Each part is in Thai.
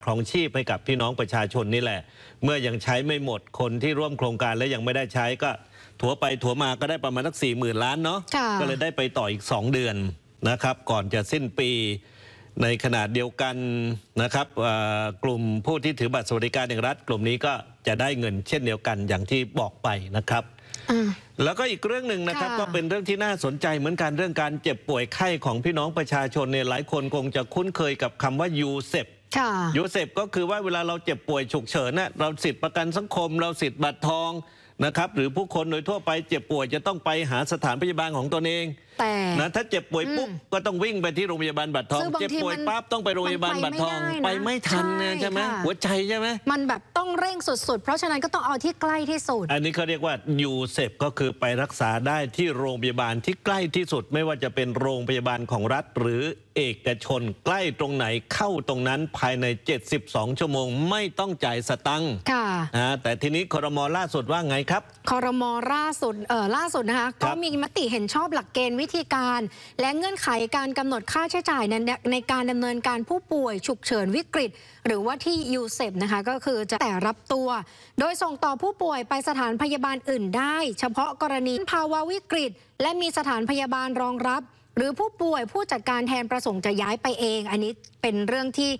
ครองชีพให้กับพี่น้องประชาชนนี่แหละเมื่อยังใช้ไม่หมดคนที่ร่วมโครงการและยังไม่ได้ใช้ก็ถัวไปถัวมาก็ได้ประมาณสัก40,000 ล้านเนาะก็เลยได้ไปต่ออีก2 เดือนนะครับก่อนจะสิ้นปีในขณะเดียวกันนะครับกลุ่มผู้ที่ถือบัตรสวัสดิการแห่งรัฐกลุ่มนี้ก็จะได้เงินเช่นเดียวกันอย่างที่บอกไปนะครับแล้วก็อีกเรื่องหนึ่งนะครับก็เป็นเรื่องที่น่าสนใจเหมือนกันเรื่องการเจ็บป่วยไข้ของพี่น้องประชาชนเนี่ยหลายคนคงจะคุ้นเคยกับคำว่ายูเซปยูเซปก็คือว่าเวลาเราเจ็บป่วยฉุกเฉินเราสิทธิประกันสังคมเราสิทธิบัตรทองนะครับหรือผู้คนโดยทั่วไปเจ็บป่วยจะต้องไปหาสถานพยาบาลของตนเองแต่นะถ้าเจ็บป่วยปุ๊บก็ต้องวิ่งไปที่โรงพยาบาลบัตรทองเจ็บป่วยปั๊บต้องไปโรงพยาบาลบัตรทองไปไม่ทันใช่ไหมหัวใจใช่ไหมมันแบบต้องเร่งสุดๆเพราะฉะนั้นก็ต้องเอาที่ใกล้ที่สุดอันนี้เขาเรียกว่ายูเซปก็คือไปรักษาได้ที่โรงพยาบาลที่ใกล้ที่สุดไม่ว่าจะเป็นโรงพยาบาลของรัฐหรือเอกชนใกล้ตรงไหนเข้าตรงนั้นภายใน72 ชั่วโมงไม่ต้องจ่ายสตังค์แต่ทีนี้ครม.ล่าสุดว่าไงครับครม.ล่าสุดนะคะก็มีมติเห็นชอบหลักเกณฑ์วิธีการและเงื่อนไขการกำหนดค่าใช้จ่ายในการดำเนินการผู้ป่วยฉุกเฉินวิกฤตหรือว่าที่ยูเซปนะคะก็คือจะแต่รับตัวโดยส่งต่อผู้ป่วยไปสถานพยาบาลอื่นได้เฉพาะกรณีภาวะวิกฤตและมีสถานพยาบาลรองรับหรือผู้ป่วยผู้จัดการแทนประสงค์จะย้ายไปเองอันนี้เป็นเรื่องที่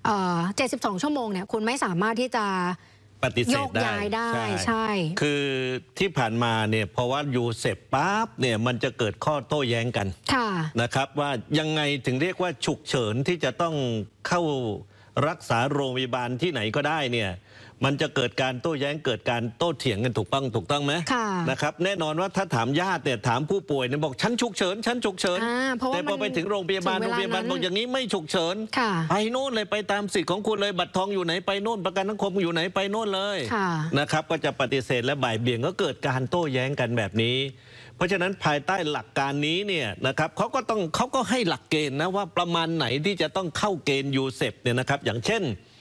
72 ชั่วโมงเนี่ยคุณไม่สามารถที่จะปฏิเสธได้ใช่คือที่ผ่านมาเนี่ยเพราะว่ายูเซปปั๊บเนี่ยมันจะเกิดข้อโต้แย้งกันนะครับว่ายังไงถึงเรียกว่าฉุกเฉินที่จะต้องเข้ารักษาโรงพยาบาลที่ไหนก็ได้เนี่ยมันจะเกิดการโต้แย้งเกิดการโต้เถียงกันถูกต้องไหมนะครับแน่นอนว่าถ้าถามญาติเนี่ยถามผู้ป่วยเนี่ยบอกฉันฉุกเฉินแต่พอไปถึงโรงพยาบาลบอกอย่างนี้ไม่ฉุกเฉินไปโน่นเลยไปตามสิทธิ์ของคุณเลยบัตรทองอยู่ไหนไปโน่นประกันสังคมอยู่ไหนไปโน่นเลยนะครับก็จะปฏิเสธและบ่ายเบี่ยงก็เกิดการโต้แย้งกันแบบนี้เพราะฉะนั้นภายใต้หลักการนี้เนี่ยนะครับเขาก็ให้หลักเกณฑ์นะว่าประมาณไหนที่จะต้องเข้าเกณฑ์ยูเซปเนี่ยนะครับอย่างเช่น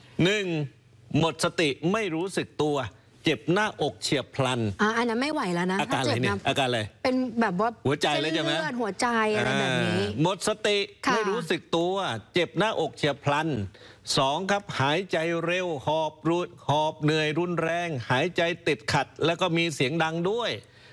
1หมดสติไม่รู้สึกตัวเจ็บหน้าอกเฉียบพลันอันนั้นไม่ไหวแล้วนะอาการอะไรเนี่ยอาการอะไรเป็นแบบว่าหัวใจเลยใช่ไหมหัวใจอะไรแบบนี้หมดสติไม่รู้สึกตัวเจ็บหน้าอกเฉียบพลัน2ครับหายใจเร็วหอบเหนื่อยรุนแรงหายใจติดขัดแล้วก็มีเสียงดังด้วย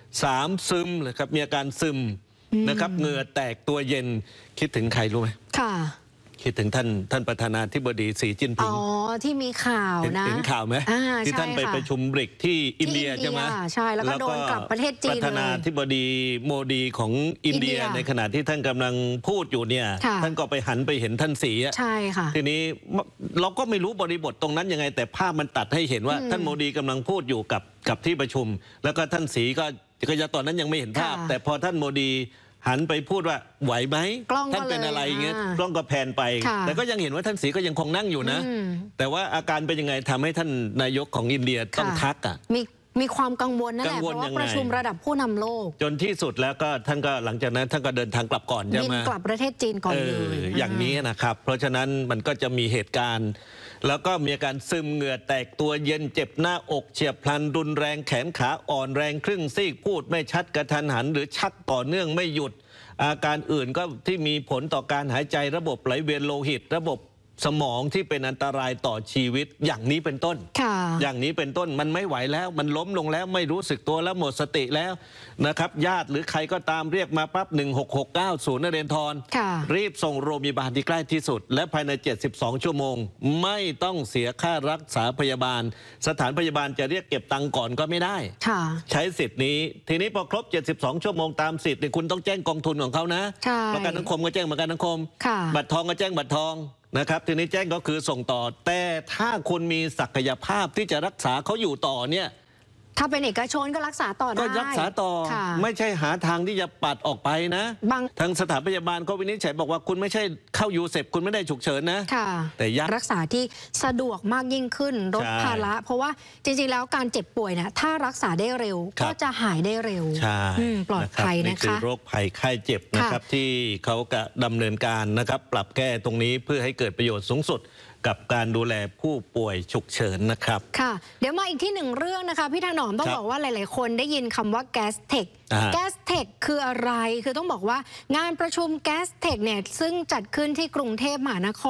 3ซึมเลยครับมีอาการซึมนะครับเหงื่อแตกตัวเย็นคิดถึงใครรู้ไหมค่ะคิดถึงท่านประธานาธิบดีสีจิ้นผิงที่มีข่าวนะเห็นข่าวไหมที่ท่านไปประชุมบริกที่อินเดียใช่ไหมใช่แล้วก็โดนกลับประเทศจีนประธานาธิบดีโมดีของอินเดียในขณะที่ท่านกำลังพูดอยู่เนี่ยท่านก็ไปหันไปเห็นท่านสีใช่ค่ะทีนี้เราก็ไม่รู้บริบทตรงนั้นยังไงแต่ภาพมันตัดให้เห็นว่าท่านโมดีกำลังพูดอยู่กับที่ประชุมแล้วก็ท่านสีก็ตอนนั้นยังไม่เห็นภาพแต่พอท่านโมดีหันไปพูดว่าไหวไหมท่านเป็นอะไรเงี้ยกล้องก็แพนไปแต่ก็ยังเห็นว่าท่านศรีก็ยังคงนั่งอยู่นะแต่ว่าอาการเป็นยังไงทำให้ท่านนายกของอินเดียต้องทักมีความกังวลนั่นแหละเพราะว่าประชุมระดับผู้นำโลกจนที่สุดแล้วก็ท่านก็หลังจากนั้นท่านก็เดินทางกลับก่อนใช่ไหมบินกลับประเทศจีนก่อนเลยอย่างนี้นะครับเพราะฉะนั้นมันก็จะมีเหตุการณ์แล้วก็มีอาการซึมเหงื่อแตกตัวเย็นเจ็บหน้าอกเฉียบพลันรุนแรงแขนขาอ่อนแรงครึ่งซีกพูดไม่ชัดกระทันหันหรือชักต่อเนื่องไม่หยุดอาการอื่นก็ที่มีผลต่อการหายใจระบบไหลเวียนโลหิตระบบสมองที่เป็นอันตรายต่อชีวิตอย่างนี้เป็นต้นอย่างนี้เป็นต้นมันไม่ไหวแล้วมันล้มลงแล้วไม่รู้สึกตัวแล้วหมดสติแล้วนะครับญาติหรือใครก็ตามเรียกมาปั๊บ1669ศูนย์นเรนทรรีบส่งโรงพยาบาลที่ใกล้ที่สุดและภายใน72 ชั่วโมงไม่ต้องเสียค่ารักษาพยาบาลสถานพยาบาลจะเรียกเก็บตังค์ก่อนก็ไม่ได้ใช้สิทธิ์นี้ทีนี้พอครบ72 ชั่วโมงตามสิทธิ์คุณต้องแจ้งกองทุนของเขานะประกันสังคมก็แจ้งประกันสังคมบัตรทองก็แจ้งบัตรทองนะครับทีนี้แจ้งก็คือส่งต่อแต่ถ้าคุณมีศักยภาพที่จะรักษาเขาอยู่ต่อเนี่ยถ้าเป็นเอกชนก็รักษาต่อได้ก็รักษาต่อไม่ใช่หาทางที่จะปัดออกไปนะทางสถานพยาบาลก็วินิจฉัยบอกว่าคุณไม่ใช่เข้ายูเซปคุณไม่ได้ฉุกเฉินนะแต่รักษาที่สะดวกมากยิ่งขึ้นลดภาระเพราะว่าจริงๆแล้วการเจ็บป่วยนะถ้ารักษาได้เร็วก็จะหายได้เร็วปลอดภัยนะคะนี่คือโรคภัยไข้เจ็บนะครับที่เขาก็ดำเนินการนะครับปรับแก้ตรงนี้เพื่อให้เกิดประโยชน์สูงสุดกับการดูแลผู้ป่วยฉุกเฉินนะครับค่ะเดี๋ยวมาอีกที่หนึ่งเรื่องนะคะพี่ถนอมต้องบอกว่าหลายๆคนได้ยินคำว่าแก๊สเทคคืออะไรคือต้องบอกว่างานประชุมแก๊สเทคเนี่ยซึ่งจัดขึ้นที่กรุงเทพมหานคร